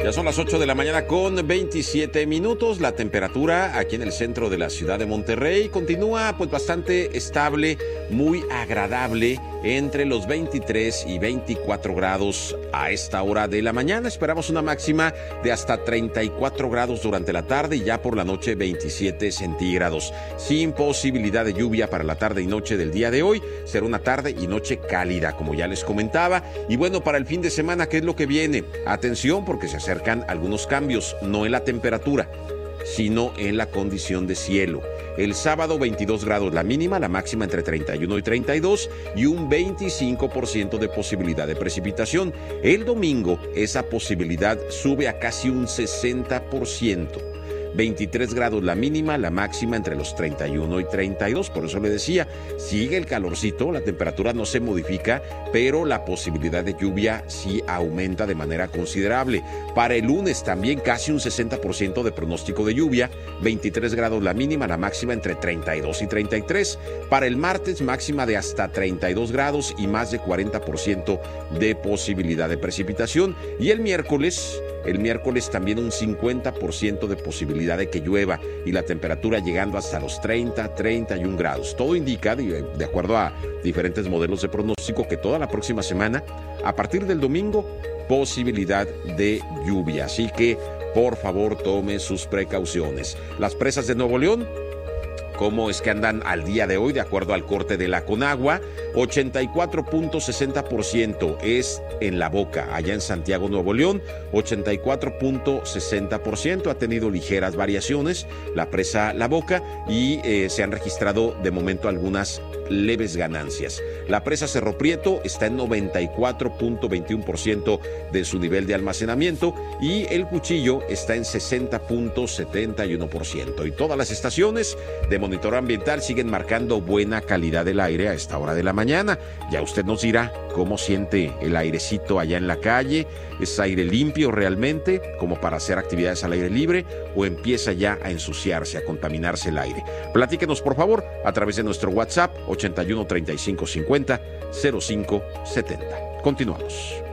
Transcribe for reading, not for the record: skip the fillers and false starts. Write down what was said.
Ya son las 8 de la mañana con 27 minutos. La temperatura aquí en el centro de la ciudad de Monterrey continúa pues bastante estable, muy agradable, entre los 23 y 24 grados a esta hora de la mañana. Esperamos una máxima de hasta 34 grados durante la tarde y ya por la noche 27 centígrados. Sin posibilidad de lluvia para la tarde y noche del día de hoy. Será una tarde y noche cálida, como ya les comentaba. Y bueno, para el fin de semana, ¿qué es lo que viene? Atención, porque se acercan algunos cambios, no en la temperatura, sino en la condición de cielo. El sábado 22 grados la mínima, la máxima entre 31 y 32 y un 25% de posibilidad de precipitación. El domingo esa posibilidad sube a casi un 60%. 23 grados la mínima, la máxima entre los 31 y 32. Por eso le decía, sigue el calorcito, la temperatura no se modifica, pero la posibilidad de lluvia sí aumenta de manera considerable. Para el lunes también casi un 60% de pronóstico de lluvia, 23 grados la mínima, la máxima entre 32 y 33. Para el martes máxima de hasta 32 grados y más de 40% de posibilidad de precipitación. Y el miércoles también un 50% de posibilidad de que llueva y la temperatura llegando hasta los 31 grados. Todo indica, de acuerdo a diferentes modelos de pronóstico, que toda la próxima semana, a partir del domingo, posibilidad de lluvia. Así que, por favor, tome sus precauciones. Las presas de Nuevo León, ¿cómo es que andan al día de hoy? De acuerdo al corte de la Conagua, 84.60% es en La Boca, allá en Santiago, Nuevo León, 84.60%. Ha tenido ligeras variaciones la presa La Boca y se han registrado de momento algunas leves ganancias. La presa Cerro Prieto está en 94.21% de su nivel de almacenamiento y el Cuchillo está en 60.71%. Y todas las estaciones de monitoreo ambiental siguen marcando buena calidad del aire a esta hora de la mañana. Ya usted nos dirá cómo siente el airecito allá en la calle. ¿Es aire limpio realmente, como para hacer actividades al aire libre, o empieza ya a ensuciarse, a contaminarse el aire? Platíquenos, por favor, a través de nuestro WhatsApp 81 35 50 05 70. Continuamos.